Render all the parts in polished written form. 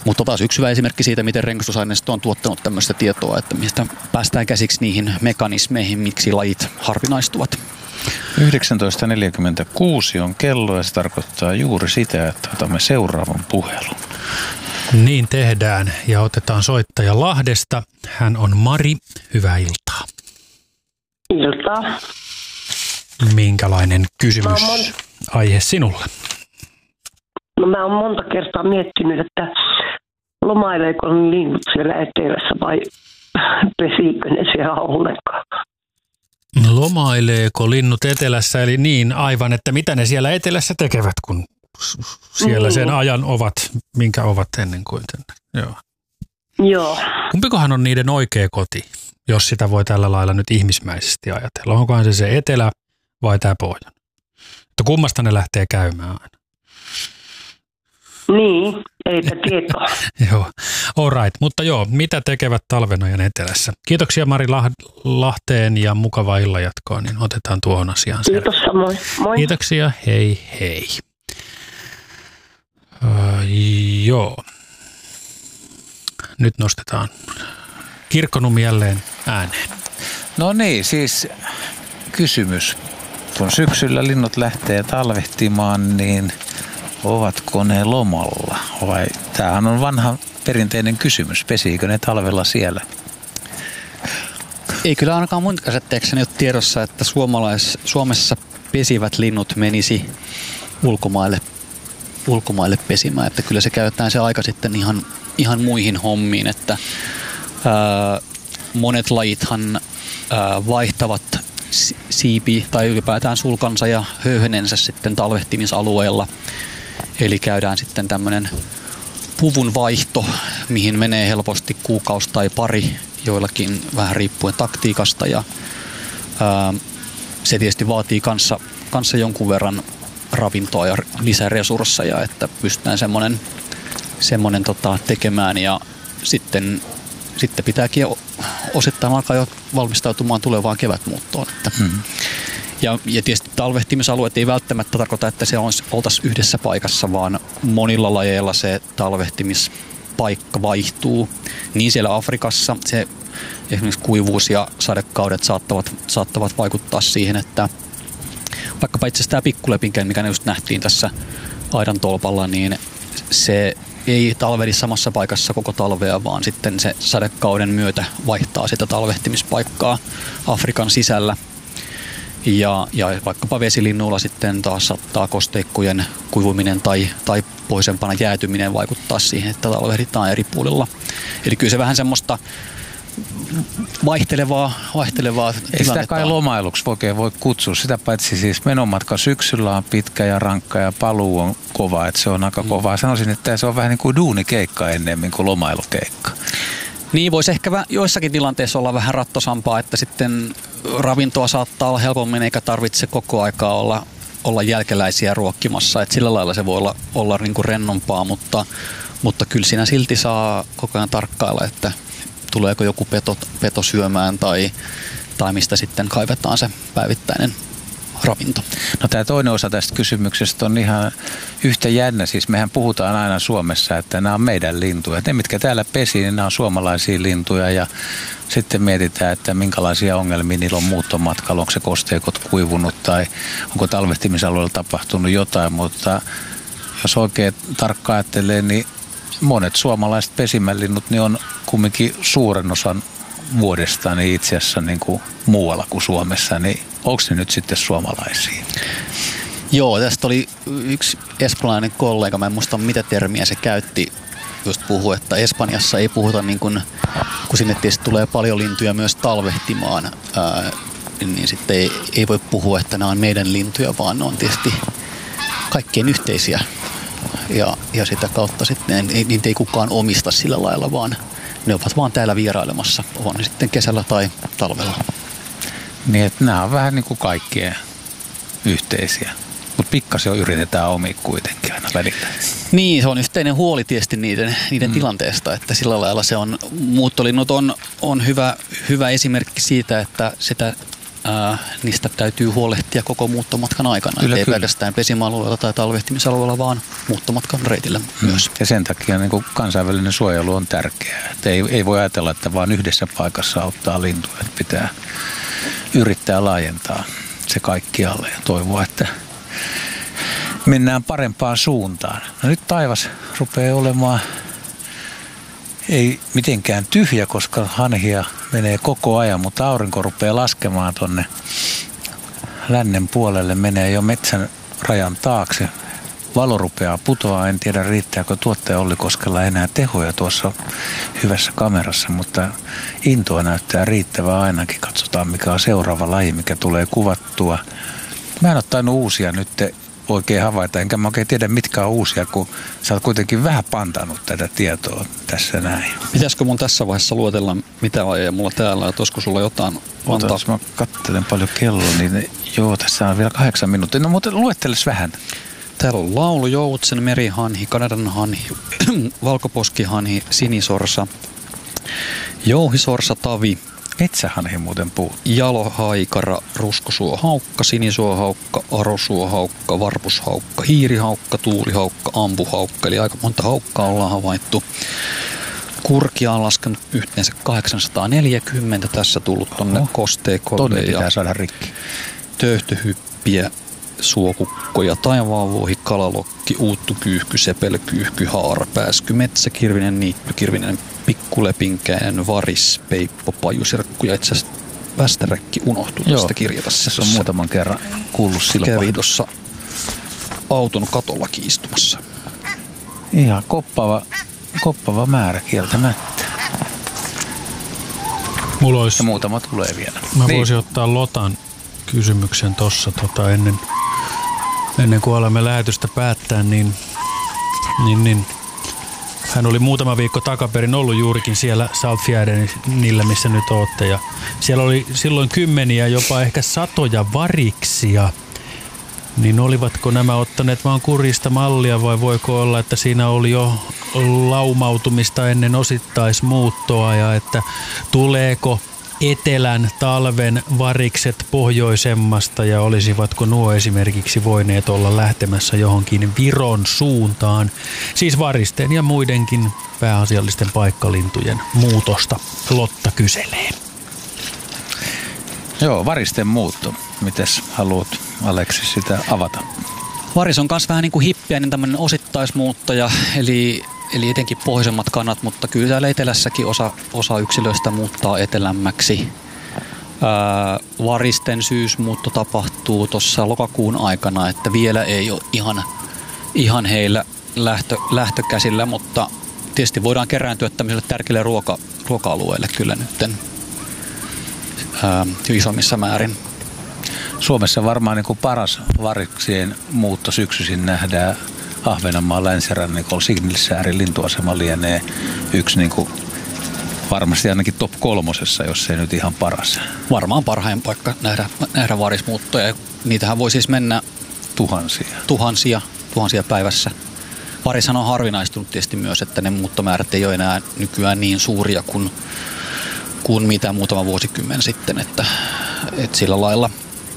Mutta taas yksi hyvä esimerkki siitä, miten rengastusaineisto on tuottanut tämmöistä tietoa, että mistä päästään käsiksi niihin mekanismeihin, miksi lajit harvinaistuvat. 19.46 on kello ja se tarkoittaa juuri sitä, että otamme seuraavan puhelun. Niin tehdään ja otetaan soittaja Lahdesta. Hän on Mari. Hyvää iltaa. Iltaa. Minkälainen kysymys aihe sinulle? No mä oon monta kertaa miettinyt, että lomaileeko linnut siellä etelässä vai pesiikö ne siellä ollenkaan? Lomaileeko linnut etelässä, eli niin aivan, että mitä ne siellä etelässä tekevät, kun siellä sen ajan ovat, minkä ovat ennen kuin tänne. Joo. Kumpikohan on niiden oikea koti, jos sitä voi tällä lailla nyt ihmismäisesti ajatella? Onkohan se etelä vai tämä pohjoinen? Että kummasta ne lähtee käymään aina? Niin, eipä tietoa. Joo, all right. Mutta joo, mitä tekevät talven ajan etelässä? Kiitoksia Mari Lahteen ja mukavaa illanjatkoa, niin otetaan tuohon asiaan selvä. Kiitos samoin. Moi. Kiitoksia, hei hei. Joo. Nyt nostetaan Kirkkonummi jälleen ääneen. No niin, siis kysymys. Kun syksyllä linnut lähtee talvehtimaan, niin ovatko ne lomalla? Vai tämähän on vanha perinteinen kysymys. Pesiikö ne talvella siellä? Ei kyllä ainakaan mun käsitteekseni ole tiedossa, että Suomessa pesivät linnut menisi ulkomaille pesimään. Että kyllä se käytetään se aika sitten ihan muihin hommiin, että monet lajithan vaihtavat siipi tai ylipäätään sulkansa ja höyhenensä sitten talvehtimisalueella. Eli käydään sitten tämmöinen puvun vaihto, mihin menee helposti kuukausi tai pari, joillakin vähän riippuen taktiikasta. Ja se tietysti vaatii kanssa jonkun verran ravintoa ja lisäresursseja, että pystytään semmoinen tekemään ja sitten pitääkin osittain alkaa jo valmistautumaan tulevaan kevätmuuttoon. Ja tietysti talvehtimisalueet ei välttämättä tarkoita, että se oltaisiin yhdessä paikassa, vaan monilla lajeilla se talvehtimispaikka vaihtuu. Niin siellä Afrikassa se esimerkiksi kuivuus ja sadekaudet saattavat vaikuttaa siihen, että vaikkapa itse asiassa tämä pikkulepinkä, mikä just nähtiin tässä aidan tolpalla, niin se ei talvehdi samassa paikassa koko talvea, vaan sitten se sadekauden myötä vaihtaa sitä talvehtimispaikkaa Afrikan sisällä. Ja vaikkapa vesilinnuilla sitten taas saattaa kosteikkojen kuivuminen tai pohjoisempana jäätyminen vaikuttaa siihen, että talvehditaan eri puolilla. Eli kyllä se vähän semmoista vaihtelevaa tilannetta. Ei sitä kai lomailuksi oikein voi kutsua. Sitä paitsi siis menomatka syksyllä on pitkä ja rankka ja paluu on kova, että se on aika kovaa. Sanoisin, että se on vähän niin kuin duunikeikka ennemmin kuin lomailukeikka. Niin, voisi ehkä joissakin tilanteissa olla vähän rattosampaa, että sitten ravintoa saattaa olla helpommin eikä tarvitse koko aikaa olla jälkeläisiä ruokkimassa. Et sillä lailla se voi olla niin kuin rennompaa, mutta kyllä siinä silti saa koko ajan tarkkailla, että tuleeko joku peto syömään tai mistä sitten kaivetaan se päivittäinen ravinto. No tämä toinen osa tästä kysymyksestä on ihan yhtä jännä. Siis mehän puhutaan aina Suomessa, että nämä on meidän lintuja. Ne, mitkä täällä pesii, niin nämä on suomalaisia lintuja ja sitten mietitään, että minkälaisia ongelmia niillä on muuttomatkalla. Onko se kosteikot kuivunut tai onko talvehtimisalueella tapahtunut jotain, mutta jos oikein tarkkaan ajattelee, niin monet suomalaiset pesimälinnut niin on kumminkin suuren osan vuodesta niin itse asiassa niin kuin muualla kuin Suomessa, niin onko ne nyt sitten suomalaisia? Joo, tästä oli yksi espanjalainen kollega, mä en muista mitä termiä se käytti, just puhui, että Espanjassa ei puhuta niin kuin, kun sinne tietysti tulee paljon lintuja myös talvehtimaan, niin sitten ei voi puhua, että nämä on meidän lintuja, vaan ne on tietysti kaikkien yhteisiä. Ja sitä kautta sitten niitä ei kukaan omista sillä lailla, vaan ne ovat vaan täällä vierailemassa, on ne sitten kesällä tai talvella. Niin, että nämä on vähän niin kuin kaikkien yhteisiä, mutta pikkasen yritetään omia kuitenkin aina välillä. Niin, se on yhteinen huoli tietysti niiden tilanteesta, että sillä lailla se on, muuttolinnut on hyvä esimerkki siitä, että sitä niistä täytyy huolehtia koko muuttomatkan aikana. Ei pelkästään pesimäalueella tai talvehtimisalueella, vaan muuttomatkan reitillä myös. Ja sen takia niin kuin kansainvälinen suojelu on tärkeää. Että ei voi ajatella, että vaan yhdessä paikassa auttaa lintuja. Että pitää yrittää laajentaa se kaikkialle ja toivoa, että mennään parempaan suuntaan. No nyt taivas rupeaa olemaan ei mitenkään tyhjä, koska hanhia menee koko ajan, mutta aurinko rupeaa laskemaan tonne lännen puolelle, menee jo metsän rajan taakse. Valo rupeaa putoaa, en tiedä riittääkö tuottaja Olli Koskella enää tehoja tuossa hyvässä kamerassa, mutta intoa näyttää riittävää ainakin. Katsotaan mikä on seuraava laji, mikä tulee kuvattua. Mä en ole tainnut uusia nyt oikein havaita, enkä mä oikein tiedä mitkä on uusia, kun sä oot kuitenkin vähän pantanut tätä tietoa tässä näin. Pitäisikö mun tässä vaiheessa luotella mitä lajeja mulla täällä, että olisiko sulla jotain antaa? Jos mä katselen paljon kelloa, niin joo, tässä on vielä 8 minuuttia. No mutta luetteles vähän. Täällä on laulujoutsen, merihanhi, Kanadan hanhi, valkoposkihanhi, sinisorsa, jouhisorsa, tavi, metsähanhi muuten puhuttu. Jalohaikara, ruskosuohaukka, sinisuohaukka, arosuohaukka, varpushaukka, hiirihaukka, tuulihaukka, ampuhaukka. Eli aika monta haukkaa ollaan havaittu. Kurkia on laskenut yhteensä 840. Tässä tullut tonne kosteikolle. Tonne pitää saada rikki. Töyhtöhyppiä, suokukkoja, taivaanvuohi, kalalokki, uuttukyyhky, sepelkyyhky, haarapääsky, metsäkirvinen, niittykirvinen, pikkulepinkäinen, varis, peippo, pajusirkku ja itse asiassa västäräkki unohtui tästä kirjata. Se on muutaman kerran kuullut silloin. Kävi tuossa auton katollakin istumassa. Ihan koppava määrä kieltämättä. Mulla olisi, ja muutama tulee vielä. Mä voisin ottaa Lotan kysymyksen tuossa ennen kuin alamme lähetystä päättää, niin hän oli muutama viikko takaperin ollut juurikin siellä Saltfjärdenillä, missä nyt ootte. Ja siellä oli silloin kymmeniä, jopa ehkä satoja variksia. Niin olivatko nämä ottaneet vaan kurjista mallia vai voiko olla, että siinä oli jo laumautumista ennen osittaismuuttoa ja että tuleeko etelän talven varikset pohjoisemmasta ja olisivatko nuo esimerkiksi voineet olla lähtemässä johonkin Viron suuntaan, siis varisten ja muidenkin pääasiallisten paikkalintujen muutosta Lotta kyselee. Joo, varisten muutto. Mites haluat, Aleksi, sitä avata? Varis on myös vähän niin kuin hippiäinen tämmöinen osittaismuuttaja, eli etenkin pohjoisemmat kannat, mutta kyllä täällä etelässäkin osa yksilöistä muuttaa etelämmäksi. Varisten syysmuutto tapahtuu tuossa lokakuun aikana, että vielä ei ole ihan heillä lähtökäsillä, mutta tietysti voidaan kerääntyä tämmöiselle tärkeille ruoka-alueille kyllä nytten isommissa määrin. Suomessa varmaan niin kuin paras variksien muutto syksyisin nähdään Ahvenanmaan länsirannikolla. Signilsäärin lintuasema lienee yksi niin kuin varmasti ainakin top 3, jos ei nyt ihan paras. Varmaan parhain paikka nähdä varismuuttoja. Niitähän voi siis mennä tuhansia päivässä. Varishan on harvinaistunut tietysti myös, että ne muuttomäärät ei ole enää nykyään niin suuria kuin mitä muutama vuosikymmen sitten, että sillä lailla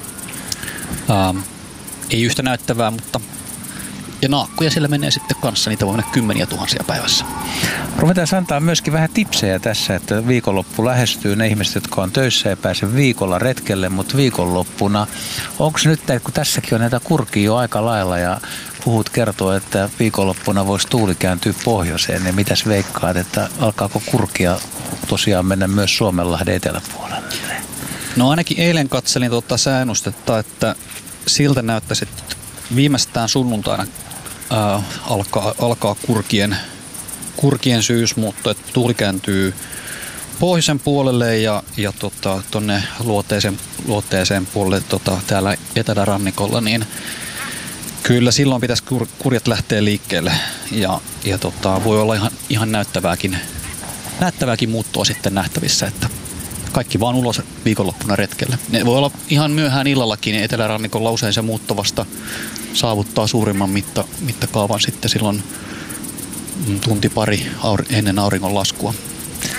ei yhtä näyttävää, mutta ja naakkuja siellä menee sitten kanssa, niitä voi mennä 10 000 päivässä. Ruvetaan antaa myöskin vähän tipsejä tässä, että viikonloppu lähestyy, ne ihmiset, jotka on töissä ja pääse viikolla retkelle, mutta viikonloppuna, onko nyt, kun tässäkin on näitä kurkia jo aika lailla ja puhut kertoo, että viikonloppuna voisi tuuli kääntyä pohjoiseen, niin mitäs veikkaat, että alkaako kurkia tosiaan mennä myös Suomenlahden eteläpuolelle? No ainakin eilen katselin säännustetta, että siltä näyttäisi, että viimeistään sunnuntaina alkaa kurkien syysmuutto, että tuuli kääntyy pohjoisen puolelle ja tuonne luoteeseen puolelle täällä etelärannikolla, niin kyllä silloin pitäisi kurjat lähteä liikkeelle ja voi olla ihan näyttävääkin muuttoa sitten nähtävissä, että kaikki vaan ulos viikonloppuna retkelle. Ne voi olla ihan myöhään illallakin, niin etelärannikolla usein se muutto vasta saavuttaa suurimman mittakaavan sitten silloin tunti pari ennen auringon laskua.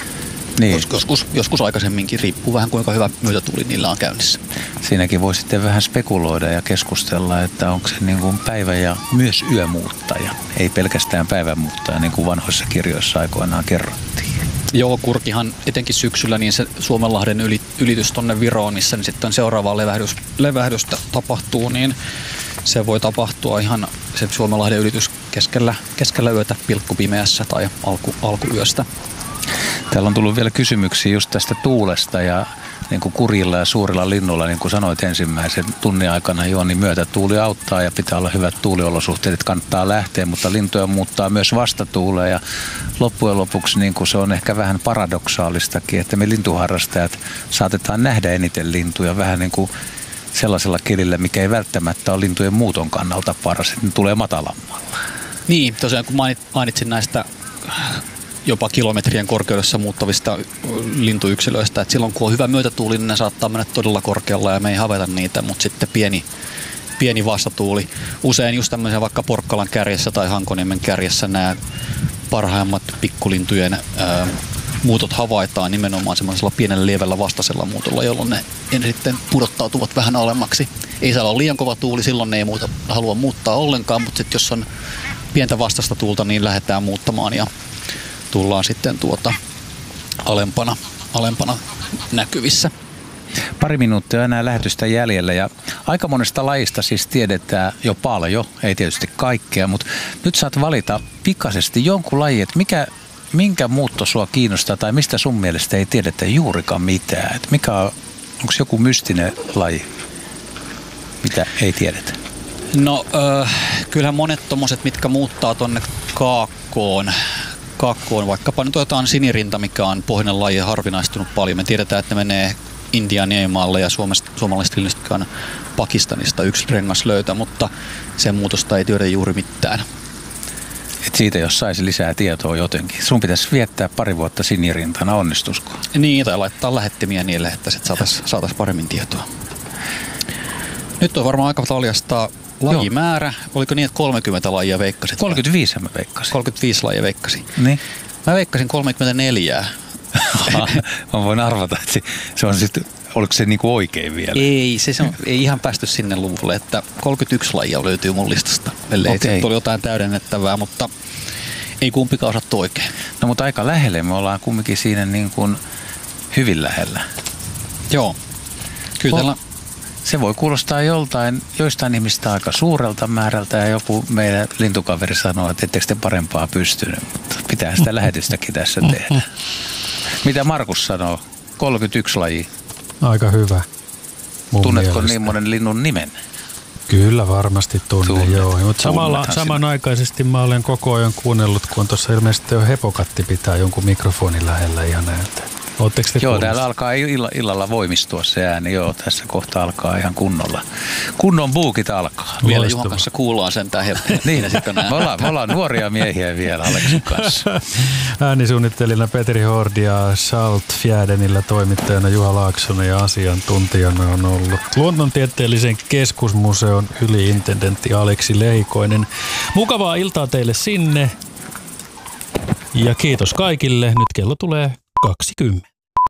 Niin. Joskus aikaisemminkin, riippuu vähän kuinka hyvä myötätuuli niillä on käynnissä. Siinäkin voi sitten vähän spekuloida ja keskustella, että onko se niin kuin päivä- ja myös yömuuttaja. Ei pelkästään päivänmuuttaja, niin kuin vanhoissa kirjoissa aikoinaan kerrottiin. Joo, kurkihan etenkin syksyllä, niin se Suomenlahden ylitys tonne Viroon, missä niin sitten seuraavaa levähdystä tapahtuu, niin se voi tapahtua ihan se Suomenlahden ylitys keskellä yötä pilkkupimeässä tai alkuyöstä. Täällä on tullut vielä kysymyksiä just tästä tuulesta ja niin kuin kurilla ja suurilla linnuilla, niin kuin sanoit ensimmäisen tunnin aikana jo, niin myötätuuli auttaa ja pitää olla hyvät tuuliolosuhteet, että kannattaa lähteä, mutta lintuja muuttaa myös vastatuuleen ja loppujen lopuksi niin kuin se on ehkä vähän paradoksaalistakin, että me lintuharrastajat saatetaan nähdä eniten lintuja vähän niin kuin sellaisella kelillä, mikä ei välttämättä ole lintujen muuton kannalta paras, että ne tulee matalammalla. Niin, tosiaan kun mainitsin näistä jopa kilometrien korkeudessa muuttavista lintuyksilöistä, että silloin kun on hyvä myötätuuli, niin ne saattaa mennä todella korkealla ja me ei havaita niitä, mutta sitten pieni vastatuuli. Usein just tämmöisen vaikka Porkkalan kärjessä tai Hankoniemen kärjessä nämä parhaimmat pikkulintujen muutot havaitaan nimenomaan semmoisella pienellä lievällä vastaisella muutolla, jolloin ne sitten pudottautuvat vähän alemmaksi. Ei saa olla liian kova tuuli, silloin ne ei halua muuttaa ollenkaan, mutta sitten jos on pientä vastasta tuulta, niin lähdetään muuttamaan ja tullaan sitten alempana näkyvissä. Pari minuuttia enää lähetystä jäljellä ja aika monesta lajista siis tiedetään jo paljon, ei tietysti kaikkea, mutta nyt saat valita pikaisesti jonkun lajin, että minkä muutto sua kiinnostaa tai mistä sun mielestä ei tiedetä juurikaan mitään. Että onko joku mystinen laji, mitä ei tiedetä? No kyllähän monet tommoset, mitkä muuttaa tonne kaakkoon, vaikkapa nyt otetaan sinirinta, mikä on pohjoinen laji harvinaistunut paljon. Me tiedetään, että ne menee Intian niemaalle ja suomalaiset linnusta on Pakistanista yksi rengas löytää, mutta sen muutosta ei tiedä juuri mitään. Et siitä jos saisi lisää tietoa jotenkin. Sun pitäisi viettää pari vuotta sinirintana, onnistusko? Niin, tai laittaa lähettimiä niille, että sitten saataisiin paremmin tietoa. Nyt on varmaan aika valjastaa lajimäärä. Oliko niin, että 30 lajia veikkasit? 35 mä veikkasin. 35 lajia veikkasin. Niin. Mä veikkasin 34. Mä voin arvata, että se on sitten, oliko se niinku oikein vielä? Ei ihan päästy sinne luvulle, että 31 lajia löytyy mun listasta. Ellei sitten oli jotain täydennettävää, mutta ei kumpikaan osattu oikein. No mutta aika lähelle, me ollaan kumminkin siinä niin kuin hyvin lähellä. Joo. Kyllä se voi kuulostaa joistain ihmistä aika suurelta määrältä ja joku meidän lintukaveri sanoo, että etteikö te parempaa pystynyt, mutta pitää sitä lähetystäkin tässä tehdä. Mitä Markus sanoo? 31 lajia. Aika hyvä. Tunnetko niin monen linnun nimen? Kyllä varmasti tunnen, joo. Mutta samanaikaisesti mä olen koko ajan kuunnellut, kun tuossa ilmeisesti jo hepokatti pitää jonkun mikrofonin lähellä ihan näiltä. Ootteko te Joo, täällä alkaa illalla voimistua se ääni. Joo, tässä kohta alkaa ihan kunnolla. Kunnon buukit alkaa. Vielä Juhan kanssa kuullaan sentään niin, me ollaan nuoria miehiä vielä Aleksin kanssa. Äänisuunnittelijana Petri Hordi ja Saltfjärdenillä toimittajana Juha Laaksonen ja asiantuntijana on ollut Luonnontieteellisen keskusmuseon yliintendentti Aleksi Leikoinen. Mukavaa iltaa teille sinne ja kiitos kaikille. Nyt kello tulee 20.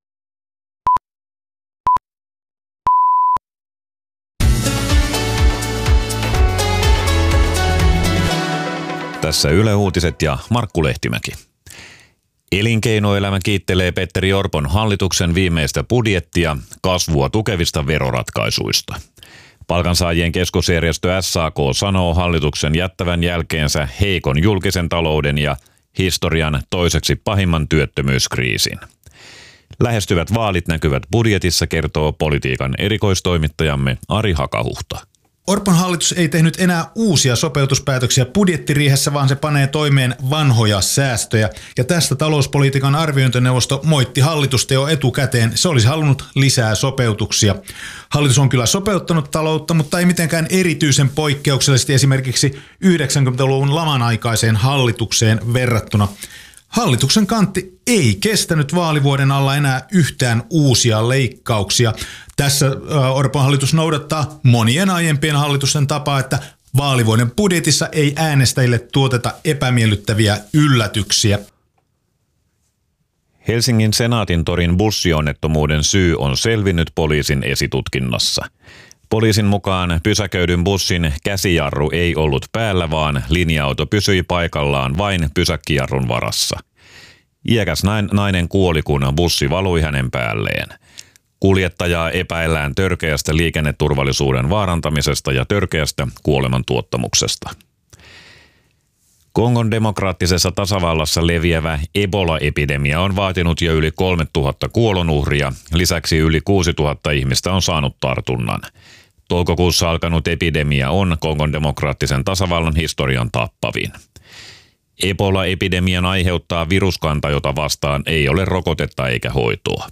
Tässä Yle Uutiset ja Markku Lehtimäki. Elinkeinoelämä kiittelee Petteri Orpon hallituksen viimeistä budjettia kasvua tukevista veroratkaisuista. Palkansaajien keskusjärjestö SAK sanoo hallituksen jättävän jälkeensä heikon julkisen talouden ja historian toiseksi pahimman työttömyyskriisin. Lähestyvät vaalit näkyvät budjetissa, kertoo politiikan erikoistoimittajamme Ari Hakahuhta. Orpon hallitus ei tehnyt enää uusia sopeutuspäätöksiä budjettiriihessä, vaan se panee toimeen vanhoja säästöjä. Ja tästä talouspolitiikan arviointineuvosto moitti hallitusta jo etukäteen. Se olisi halunnut lisää sopeutuksia. Hallitus on kyllä sopeuttanut taloutta, mutta ei mitenkään erityisen poikkeuksellisesti esimerkiksi 90-luvun laman aikaiseen hallitukseen verrattuna. Hallituksen kantti ei kestänyt vaalivuoden alla enää yhtään uusia leikkauksia. Tässä Orpon hallitus noudattaa monien aiempien hallitusten tapaa, että vaalivuoden budjetissa ei äänestäjille tuoteta epämiellyttäviä yllätyksiä. Helsingin Senaatintorin bussionnettomuuden syy on selvinnyt poliisin esitutkinnassa. Poliisin mukaan pysäköidyn bussin käsijarru ei ollut päällä, vaan linja-auto pysyi paikallaan vain pysäkkijarrun varassa. Iäkäs nainen kuoli, kun bussi valui hänen päälleen. Kuljettajaa epäillään törkeästä liikenneturvallisuuden vaarantamisesta ja törkeästä kuolemantuottamuksesta. Kongon demokraattisessa tasavallassa leviävä Ebola-epidemia on vaatinut jo yli 3000 kuolonuhria. Lisäksi yli 6000 ihmistä on saanut tartunnan. Toukokuussa alkanut epidemia on Kongon demokraattisen tasavallan historian tappavin. Ebola-epidemian aiheuttaa viruskanta, jota vastaan ei ole rokotetta eikä hoitoa.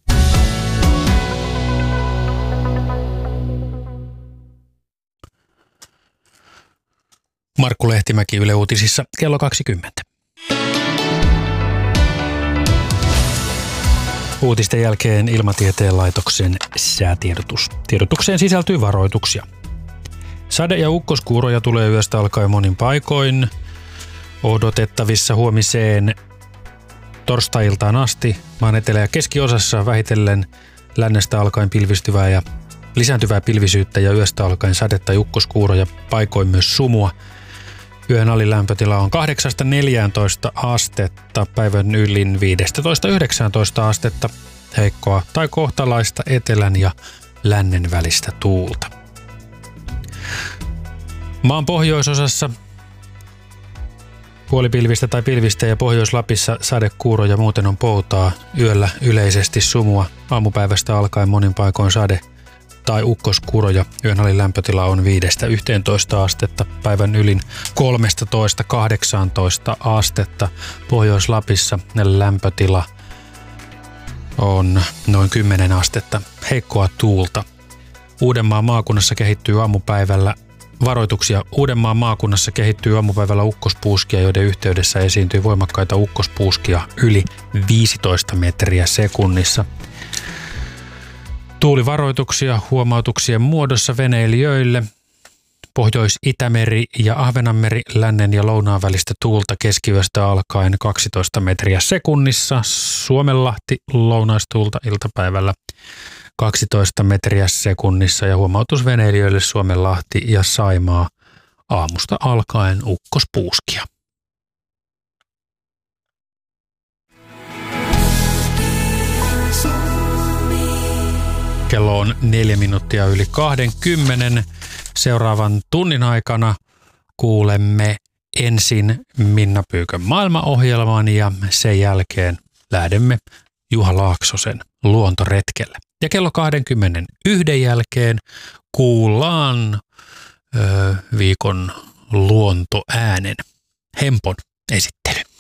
Markku Lehtimäki Yle Uutisissa kello 20. Uutisten jälkeen Ilmatieteen laitoksen säätiedotus. Tiedotukseen sisältyy varoituksia. Sade- ja ukkoskuuroja tulee yöstä alkaen monin paikoin. Odotettavissa huomiseen torstai-iltaan asti maan etelä- ja keskiosassa vähitellen lännestä alkaen pilvistyvää ja lisääntyvää pilvisyyttä ja yöstä alkaen sadetta ja ukkoskuuroja, paikoin myös sumua. Yön alin lämpötila on 8-14 astetta, päivän ylin 15-19 astetta, heikkoa tai kohtalaista etelän ja lännen välistä tuulta. Maan pohjoisosassa puolipilvistä tai pilvistä ja Pohjois-Lapissa sadekuuroja, muuten on poutaa, yöllä yleisesti sumua, aamupäivästä alkaen monin paikoin sade- tai ukkoskuuroja. Yön alin lämpötila on 5-11 astetta, päivän ylin 13-18 astetta. Pohjois-Lapissa lämpötila on noin 10 astetta, heikkoa tuulta. Uudenmaan maakunnassa kehittyy aamupäivällä varoituksia. Uudenmaan maakunnassa kehittyy aamupäivällä ukkospuuskia, joiden yhteydessä esiintyy voimakkaita ukkospuuskia yli 15 metriä sekunnissa. Tuulivaroituksia huomautuksien muodossa veneilijöille. Pohjois-Itämeri ja Ahvenanmeri, lännen ja lounaan välistä tuulta keskiyöstä alkaen 12 metriä sekunnissa. Suomenlahti lounaistuulta iltapäivällä 12 metriä sekunnissa ja huomautus veneilijöille Suomenlahti ja Saimaa aamusta alkaen ukkospuuskia. Kello on 4 minuuttia yli 20. Seuraavan tunnin aikana kuulemme ensin Minna Pyykön maailmaohjelman ja sen jälkeen lähdemme Juha Laaksosen luontoretkelle. Ja kello 21 jälkeen kuullaan viikon luontoäänen. Hempon esittää.